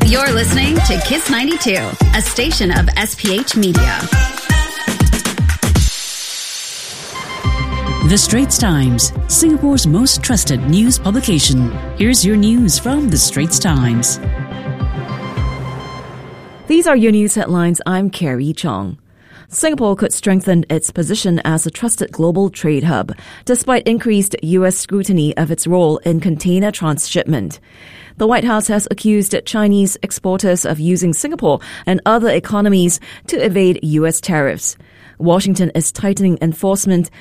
You're listening to Kiss 92, a station of SPH Media. The Straits Times, Singapore's most trusted news publication. Here's your news from The Straits Times. These are your news headlines. I'm Carrie Chong. Singapore could strengthen its position as a trusted global trade hub, despite increased U.S. scrutiny of its role in container transshipment. The White House has accused Chinese exporters of using Singapore and other economies to evade U.S. tariffs. Washington is tightening enforcement